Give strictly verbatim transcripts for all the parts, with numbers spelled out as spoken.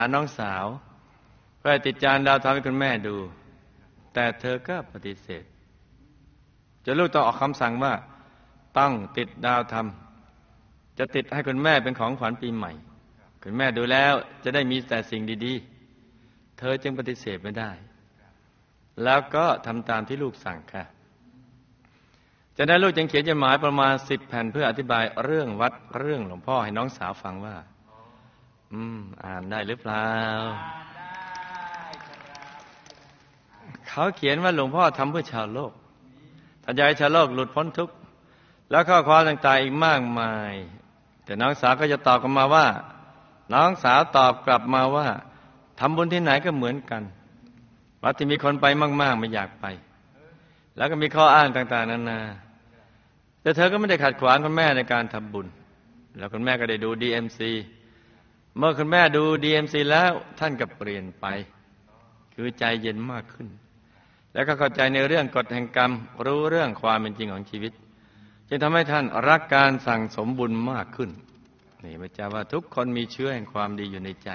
น้องสาวเพื่อติดจานดาวทำให้คุณแม่ดูแต่เธอก็ปฏิเสธจนลูกต้องออกคำสั่งว่าต้องติดดาวทำจะติดให้คุณแม่เป็นของขวัญปีใหม่คุณแม่ดูแล้วจะได้มีแต่สิ่งดีๆเธอจึงปฏิเสธไม่ได้แล้วก็ทำตามที่ลูกสั่งค่ะจากนั้นลูกจึงเขียนจดหมายประมาณสิบแผ่นเพื่ออธิบายเรื่องวัดเรื่องหลวงพ่อให้น้องสาวฟังว่าอืมอ่านได้หรือเปล่าเขาเขียนว่าหลวงพ่อทำเพื่อชาวโลกท่านอยากให้ชาวโลกหลุดพ้นทุกข์แล้วข้อความต่างๆอีกมากมายแต่น้องสาวก็จะตอบกลับมาว่าน้องสาวตอบกลับมาว่าทำบุญที่ไหนก็เหมือนกันวัดที่มีคนไปมากๆไม่อยากไปแล้วก็มีข้ออ้างต่างๆนานาแต่เธอก็ไม่ได้ขัดขวางคุณแม่ในการทำบุญแล้วคุณแม่ก็ได้ดู ดี เอ็ม ซี เมื่อคุณแม่ดู ดี เอ็ม ซี แล้วท่านก็เปลี่ยนไปคือใจเย็นมากขึ้นแล้วก็เข้าใจในเรื่องกฎแห่งกรรมรู้เรื่องความเป็นจริงของชีวิตจึงทำให้ท่านรักการสั่งสมบุญมากขึ้นนี่พระเจ้าว่าทุกคนมีเชื้อแห่งความดีอยู่ในใจ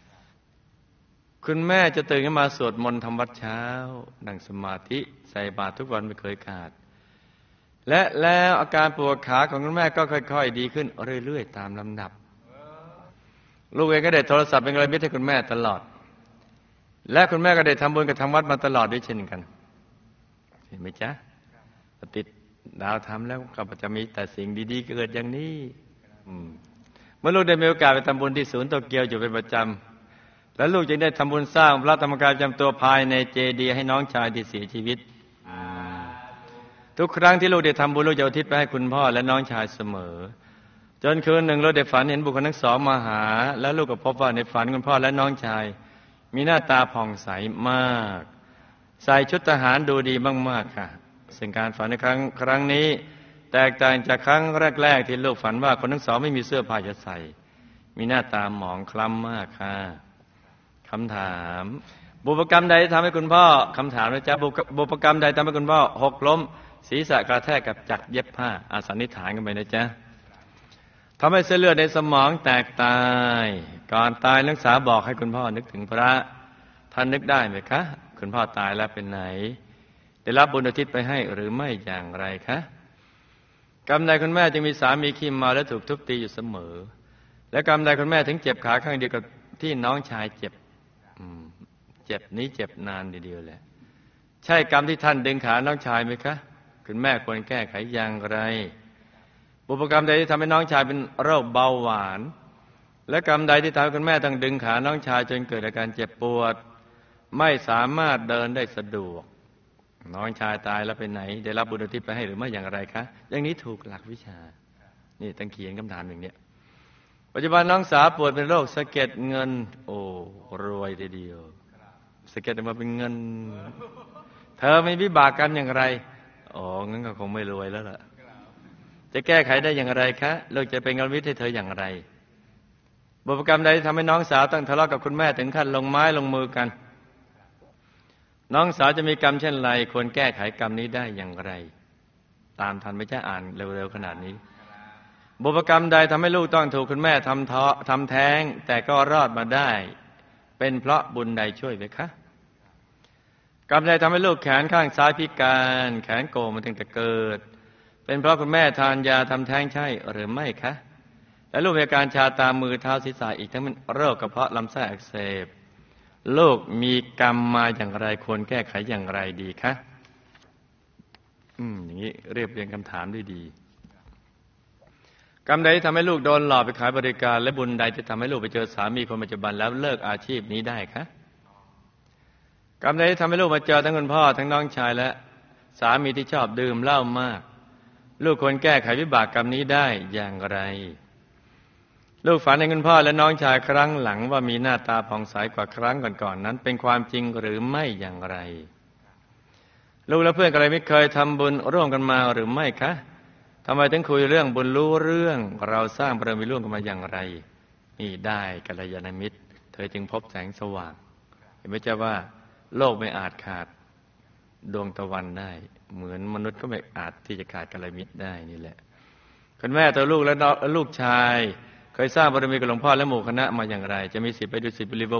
คุณแม่จะตื่นขึ้นมาสวดมนต์ทำวัดเช้านั่งสมาธิใส่บาตรทุกวันไม่เคยขาดและแล้วอาการปวดขาของคุณแม่ก็ค่อยๆดีขึ้นเรื่อยๆตามลำดับลูกเองก็ได้โทรศัพท์เป็นกำลังใจให้คุณแม่ตลอดและคุณแม่ก็ได้ทำบุญกับทำวัดมาตลอดด้วยเช่นกันเห็นไหมจ๊ะติดดาวทำแล้วก็จะมีแต่สิ่งดีๆเกิดอย่างนี้เมื่อลูกได้มีโอกาสไปทำบุญที่ศูนย์โตเกียวอยู่เป็นประจำแล้วลูกจึงได้ทำบุญสร้างพระธรรมกายประจำตัวภายในเจดีย์ให้น้องชายที่เสียชีวิตทุกครั้งที่ลูกได้ทำบุญลูกจะอุทิศไปให้คุณพ่อและน้องชายเสมอจนคืนหนึ่งลูกได้ฝันเห็นบุคคลทั้งสองมาหาแล้วลูกก็พบว่าในฝันคุณพ่อและน้องชายมีหน้าตาผ่องใสมากใส่ชุดทหารดูดีมากๆค่ะซึ่งการฝันในครั้งครั้งนี้แตกต่างจากครั้งแรกๆที่ลูกฝันว่าคนทั้งสองไม่มีเสื้อผ้าจะใส่มีหน้าตาหมองคล้ำมากค่ะคำถามบุพกรรมใดทำให้คุณพ่อคำถามนะจ๊ะบุพกรรมใดทำให้คุณพ่อหกล้มศีรษะกระแทกกับจักรเย็บผ้าอาสันนิษฐานกันไปนะจ๊ะทำให้เส้นเลือดในสมองแตกตายก่อนตายนักศึกษาบอกให้คุณพ่อนึกถึงพระท่านนึกได้ไหมคะคุณพ่อตายแล้วเป็นไหนได้รับบุญอุทิศไปให้หรือไม่อย่างไรคะกรรมใดคุณแม่จึงมีสามีขี้เมาและถูกทุบตีอยู่เสมอและกรรมใดคุณแม่ถึงเจ็บขาข้างเดียวกับที่น้องชายเจ็บเจ็บนี้เจ็บนานทีเดียวแหละใช่กรรมที่ท่านดึงขาน้องชายไหมคะคุณแม่ควรแก้ไขอย่างไรบุพกรรมใดที่ทำให้น้องชายเป็นโรคเบาหวานและกรรมใดที่ทำให้คุณแม่ต้องดึงขาน้องชายจนเกิดอาการเจ็บปวดไม่สามารถเดินได้สะดวกน้องชายตายแล้วไปไหนได้รับบุญอุทิศไปให้หรือไม่อย่างไรคะอย่างนี้ถูกหลักวิชานี่ตั้งเขียนคำถามอย่างนี้ปัจจุบันน้องสาวป่วยเป็นโรคสะเก็ดเงินโอ้รวยทีเดียวสะเก็ดออกมาเป็นเงินเธอไม่วิบากกรรมอย่างไรอ๋องั้นก็คงไม่รวยแล้วล่ะจะแก้ไขได้อย่างไรคะลูกจะเป็นกำลังใจให้เธออย่างไรบุพกรรมใดทำให้น้องสาวต้องทะเลาะกับคุณแม่ถึงขั้นลงไม้ลงมือกันน้องสาวจะมีกรรมเช่นไรควรแก้ไขกรรมนี้ได้อย่างไรตามทันไม่ใช่อ่านเร็วๆขนาดนี้บุพกรรมใดทำให้ลูกต้องถูกคุณแม่ทำท้อทำแท้งแต่ก็รอดมาได้เป็นเพราะบุญใดช่วยไหมคะกรรมใดทำให้ลูกแขนข้างซ้ายพิการแขนโก่งมาตั้งแต่เกิดเป็นเพราะคุณแม่ทานยาทำแท้งใช่หรือไม่คะและลูกมีอาการชาตามมือเท้าศีรษะอีกทั้งเป็นโรคกระเพาะลำไส้อักเสบลูกมีกรรมมาอย่างไรควรแก้ไขอย่างไรดีคะอืมอย่างนี้เรียบเรียงคำถามได้ดีกรรมใดที่ทำให้ลูกโดนหลอกไปขายบริการและบุญใดที่ทำให้ลูกไปเจอสามีคนปัจจุบันแล้วเลิกอาชีพนี้ได้คะกรรมใดที่ทำให้ลูกมาเจอทั้งคุณพ่อทั้งน้องชายและสามีที่ชอบดื่มเหล้ามากลูกควรแก้ไขวิบากกรรมนี้ได้อย่างไรลูกฝันในคุณพ่อและน้องชายครั้งหลังว่ามีหน้าตาผ่องใสกว่าครั้งก่อนๆนั้นเป็นความจริงหรือไม่อย่างไรลูกและเพื่อนอะไรไม่เคยทำบุญร่วมกันมาหรือไม่คะทำไมถึงคุยเรื่องบุญรู้เรื่องเราสร้างบารมีร่วมกันมาอย่างไรนี่ได้กัลยาณมิตรเธอจึงพบแสงสว่างเห็นไหมจ๊ะว่าโลกไม่อาจขาดดวงตะวันได้เหมือนมนุษย์ก็ไม่อาจที่จะขาดกัลยาณมิตรได้นี่แหละคุณแม่ตัวลูกและลูกชายเคยสร้างบารมีกับหลวงพ่อและหมู่คณะมาอย่างไร จะมีสิทธิ์ไปดูสิทธิ์บริ